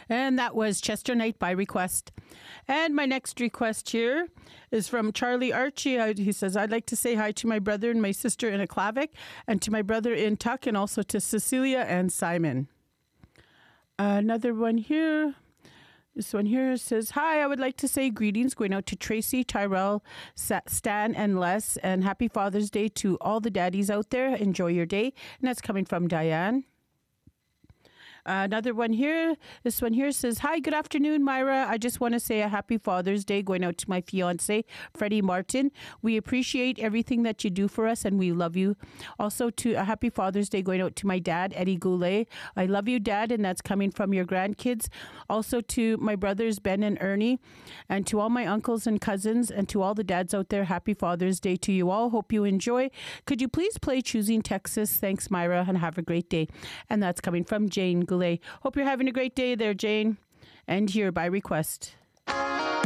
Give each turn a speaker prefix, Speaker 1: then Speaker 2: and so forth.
Speaker 1: And that was Chester Knight by request. And my next request here is from Charlie Archie. He says, I'd like to say hi to my brother and my sister in Aklavik, and to my brother in Tuck, and also to Cecilia and Simon. Another one here. This one here says, hi, I would like to say greetings going out to Tracy, Tyrell, Stan, and Les, and happy Father's Day to all the daddies out there. Enjoy your day. And that's coming from Diane. Another one here. This one here says, hi, good afternoon, Myra. I just want to say a happy Father's Day going out to my fiance, Freddie Martin. We appreciate everything that you do for us, and we love you. Also, to a happy Father's Day going out to my dad, Eddie Goulet. I love you, Dad, and that's coming from your grandkids. Also to my brothers, Ben and Ernie, and to all my uncles and cousins, and to all the dads out there, happy Father's Day to you all. Hope you enjoy. Could you please play Choosing Texas? Thanks, Myra, and have a great day. And that's coming from Jane Goulet. Hope you're having a great day there, Jane. And here by request.